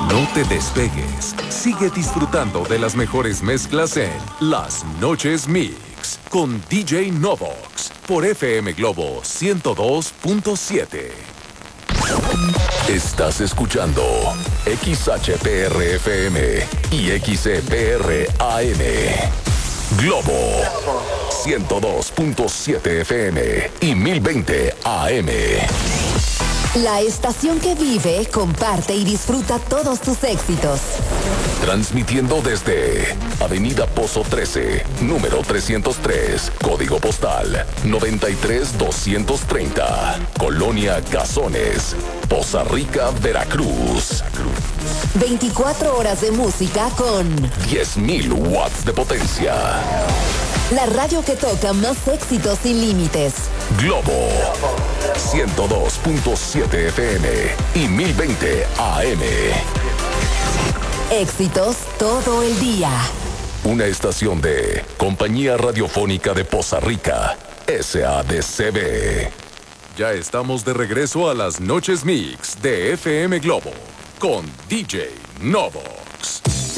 No te despegues. Sigue disfrutando de las mejores mezclas en Las Noches Mix con DJ Novox por FM Globo 102.7. Estás escuchando XHPR-FM y XEPR-AM. Globo 102.7 FM y 1020 AM. La estación que vive, comparte y disfruta todos tus éxitos. Transmitiendo desde Avenida Pozo 13, número 303, código postal 93230, Colonia Cazones, Poza Rica, Veracruz. 24 horas de música con 10.000 watts de potencia. La radio que toca más éxitos sin límites. Globo 102.7 FM y 1020 AM. Éxitos todo el día. Una estación de Compañía Radiofónica de Poza Rica, SADCB. Ya estamos de regreso a las Noches Mix de FM Globo con DJ Novo.